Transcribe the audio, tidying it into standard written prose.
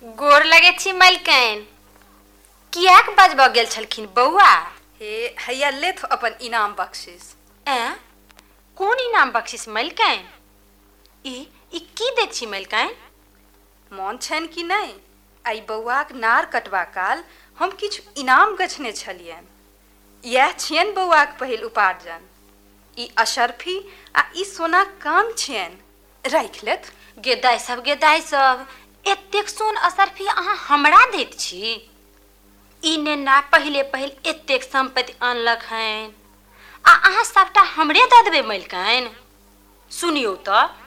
गोर लगे छी मलकन। कियाक बजबऽ गेल छलखिन बौआ? हे हैया लेथ अपन इनाम बख्शिश। कोन इनाम बख्शिश मलकन? ई की दैत छी मलकन? मोन छनि कि नहि? आइ बौआक नार कटबा काल हम किछु इनाम गछने छलियनि। इएह छियनि बौआक पहिल उपार्जन। ई अशर्फी आ ई सोनाक काम छियनि। राखि लेथ। गेदाइ सब एतेक सोन अशर्फी अहाँ हमरा दैत छी? ई नेना पहिल एतेक संपत्ति अनलक हन आ अहाँ सबटा हमरे दऽ देबै मलकन? सुनियौ तऽ,